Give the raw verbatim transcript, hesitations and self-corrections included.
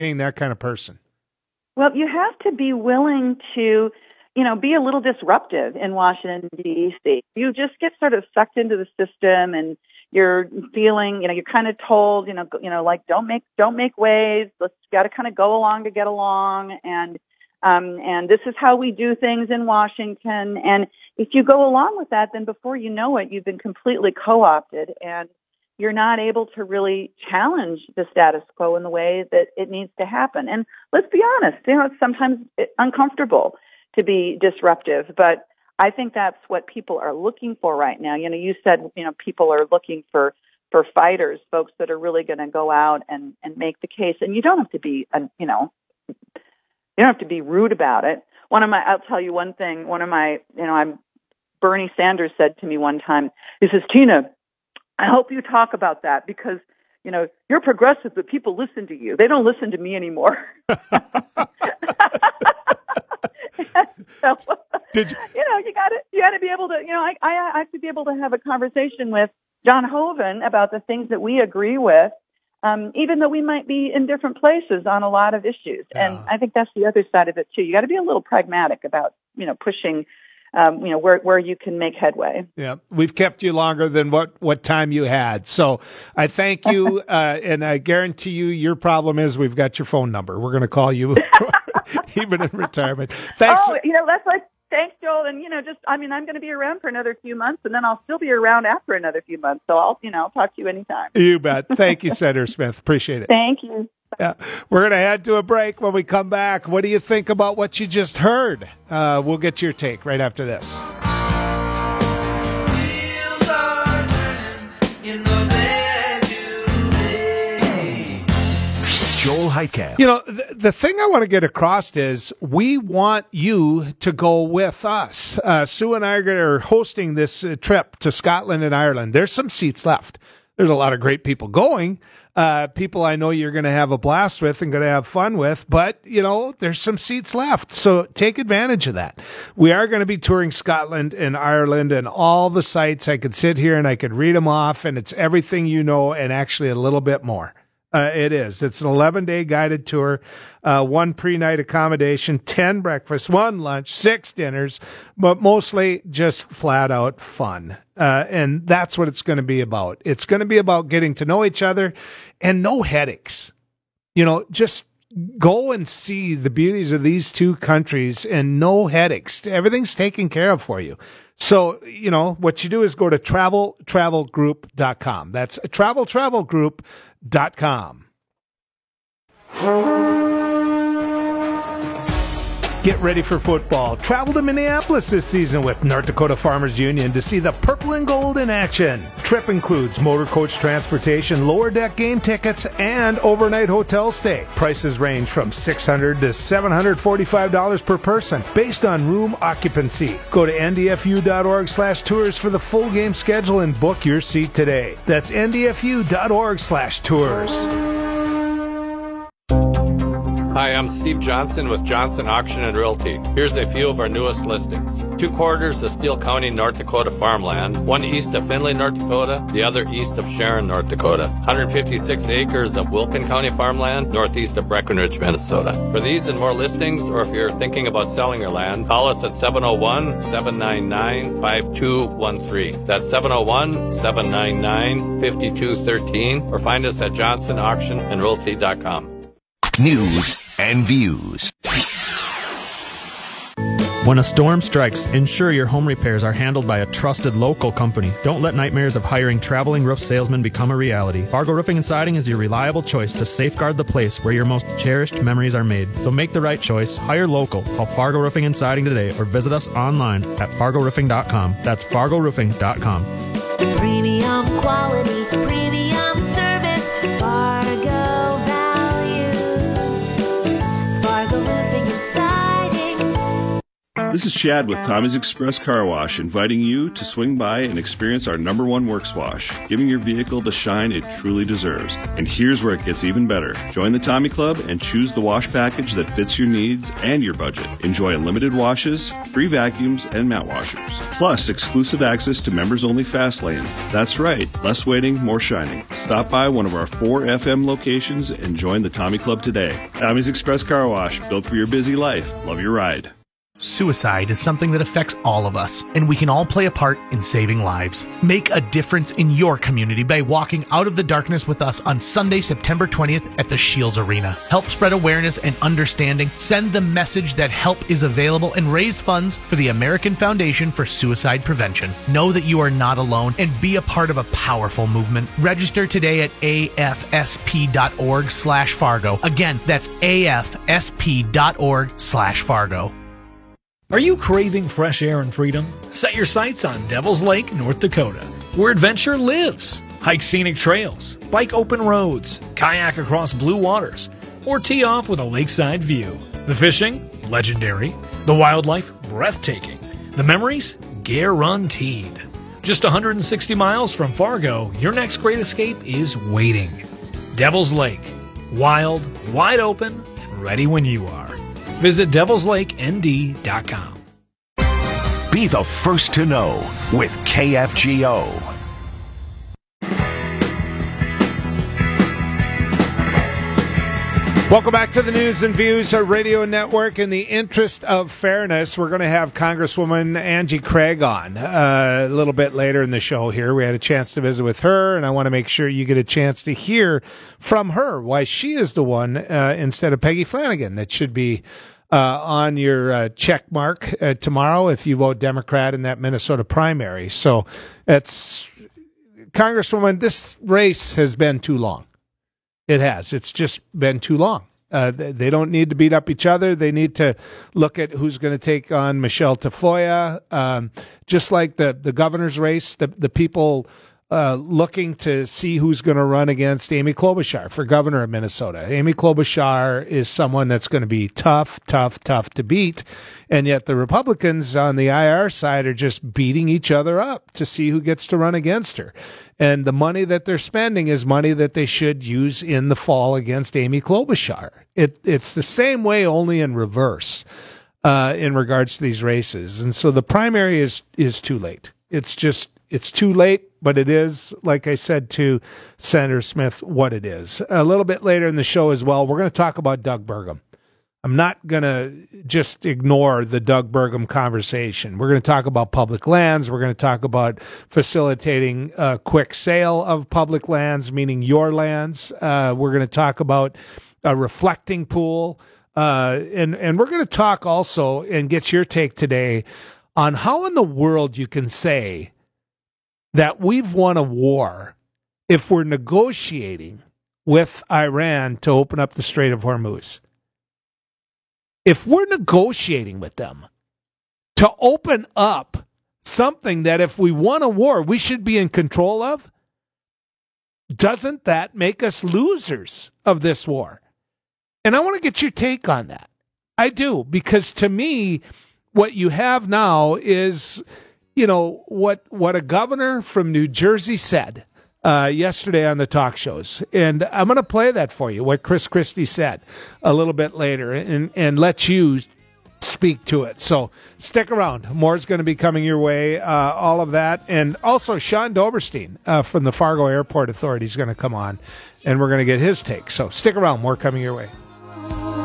being that kind of person? Well, you have to be willing to, you know, be a little disruptive in Washington, D C. You just get sort of sucked into the system, and you're feeling, you know, you're kind of told, you know, you know, like don't make don't make waves. Let's got to kind of go along to get along, and um, and this is how we do things in Washington. And if you go along with that, then before you know it, you've been completely co-opted, and you're not able to really challenge the status quo in the way that it needs to happen. And let's be honest, you know, it's sometimes uncomfortable to be disruptive, but I think that's what people are looking for right now. You know, you said, you know, people are looking for, for fighters, folks that are really going to go out and, and make the case. And you don't have to be, a, you know, you don't have to be rude about it. One of my, I'll tell you one thing, one of my, you know, I'm, Bernie Sanders said to me one time, he says, Tina, I hope you talk about that because, you know, you're progressive, but people listen to you. They don't listen to me anymore. So, Did you, you know, you got to you got to be able to, you know, I, I I have to be able to have a conversation with John Hoeven about the things that we agree with, um, even though we might be in different places on a lot of issues. Yeah. And I think that's the other side of it too. You got to be a little pragmatic about, you know, pushing. Um, you know, where, where you can make headway. Yeah, we've kept you longer than what, what time you had. So I thank you, uh, and I guarantee you your problem is we've got your phone number. We're going to call you even in retirement. Thanks. Oh, you know, that's like, thanks, Joel. And, you know, just, I mean, I'm going to be around for another few months, and then I'll still be around after another few months. So I'll, you know, I'll talk to you anytime. You bet. Thank you, Senator Smith. Appreciate it. Thank you. Yeah. We're going to head to a break. When we come back, what do you think about what you just heard? Uh, we'll get your take right after this. Joel Heitkamp. You know, the, the thing I want to get across is we want you to go with us. Uh, Sue and I are hosting this uh, trip to Scotland and Ireland. There's some seats left. There's a lot of great people going. Uh, people I know you're going to have a blast with and going to have fun with, but, you know, there's some seats left. So take advantage of that. We are going to be touring Scotland and Ireland and all the sites. I could sit here and I could read them off, and it's everything you know and actually a little bit more. Uh, it is. It's an eleven-day guided tour, uh, one pre-night accommodation, ten breakfasts, one lunch, six dinners, but mostly just flat-out fun. Uh, and that's what it's going to be about. It's going to be about getting to know each other and no headaches. You know, just go and see the beauties of these two countries and no headaches. Everything's taken care of for you. So, you know, what you do is go to travel travel group dot com. That's travel travel group dot com. Get ready for football. Travel to Minneapolis this season with North Dakota Farmers Union to see the purple and gold in action. Trip includes motor coach transportation, lower deck game tickets, and overnight hotel stay. Prices range from six hundred dollars to seven hundred forty-five dollars per person based on room occupancy. Go to N D F U dot org slash tours for the full game schedule and book your seat today. That's N D F U dot org slash tours. Hi, I'm Steve Johnson with Johnson Auction and Realty. Here's a few of our newest listings. Two quarters of Steele County, North Dakota farmland, one east of Findlay, North Dakota, the other east of Sharon, North Dakota. one hundred fifty-six acres of Wilkin County farmland, northeast of Breckenridge, Minnesota. For these and more listings, or if you're thinking about selling your land, call us at seven oh one, seven nine nine, five two one three. That's seven oh one, seven nine nine, five two one three, or find us at johnson auction and realty dot com. News and views. When a storm strikes, ensure your home repairs are handled by a trusted local company. Don't let nightmares of hiring traveling roof salesmen become a reality. Fargo Roofing and Siding is your reliable choice to safeguard the place where your most cherished memories are made. So make the right choice. Hire local. Call Fargo Roofing and Siding today or visit us online at fargo roofing dot com. That's fargo roofing dot com. Premium quality, premium service, Fargo value. Fargo Roofing and Siding. This is Chad with Tommy's Express Car Wash, inviting you to swing by and experience our number one works wash, giving your vehicle the shine it truly deserves. And here's where it gets even better. Join the Tommy Club and choose the wash package that fits your needs and your budget. Enjoy unlimited washes, free vacuums, and mat washers. Plus, exclusive access to members-only fast lanes. That's right, less waiting, more shining. Stop by one of our four F M locations and join the Tommy Club today. Tommy's Express Car Wash, built for your busy life. Love your ride. Suicide is something that affects all of us, and we can all play a part in saving lives. Make a difference in your community by walking out of the darkness with us on Sunday, September twentieth at the Shields Arena. Help spread awareness and understanding, send the message that help is available, and raise funds for the American Foundation for Suicide Prevention. Know that you are not alone and be a part of a powerful movement. Register today at afsp.org slash Fargo. Again, that's afsp.org slash Fargo. Are you craving fresh air and freedom? Set your sights on Devil's Lake, North Dakota, where adventure lives. Hike scenic trails, bike open roads, kayak across blue waters, or tee off with a lakeside view. The fishing? Legendary. The wildlife? Breathtaking. The memories? Guaranteed. Just one hundred sixty miles from Fargo, your next great escape is waiting. Devil's Lake. Wild, wide open, and ready when you are. Visit devils lake n d dot com. Be the first to know with K F G O. Welcome back to the News and Views Radio Network. In the interest of fairness, we're going to have Congresswoman Angie Craig on uh, a little bit later in the show here. We had a chance to visit with her, and I want to make sure you get a chance to hear from her why she is the one uh, instead of Peggy Flanagan that should be uh, on your uh, check mark uh, tomorrow if you vote Democrat in that Minnesota primary. So it's Congresswoman, this race has been too long. It has. It's just been too long. Uh, they don't need to beat up each other. They need to look at who's going to take on Michelle Tafoya. Um, just like the, the governor's race, the, the people uh, looking to see who's going to run against Amy Klobuchar for governor of Minnesota. Amy Klobuchar is someone that's going to be tough, tough, tough to beat. And yet the Republicans on the I R side are just beating each other up to see who gets to run against her. And the money that they're spending is money that they should use in the fall against Amy Klobuchar. It, it's the same way, only in reverse, uh, in regards to these races. And so the primary is, is too late. It's just, it's too late, but it is, like I said to Senator Smith, what it is. A little bit later in the show as well, we're going to talk about Doug Burgum. I'm not going to just ignore the Doug Burgum conversation. We're going to talk about public lands. We're going to talk about facilitating a quick sale of public lands, meaning your lands. Uh, we're going to talk about a reflecting pool. Uh, and, and we're going to talk also and get your take today on how in the world you can say that we've won a war if we're negotiating with Iran to open up the Strait of Hormuz. If we're negotiating with them to open up something that if we won a war, we should be in control of, doesn't that make us losers of this war? And I want to get your take on that. I do, because to me, what you have now is, you know, what what a governor from New Jersey said Uh, yesterday on the talk shows. And I'm going to play that for you, what Chris Christie said a little bit later, and, and let you speak to it. So stick around. More is going to be coming your way, uh, all of that. And also Sean Doberstein uh, from the Fargo Airport Authority is going to come on, and we're going to get his take. So stick around. More coming your way.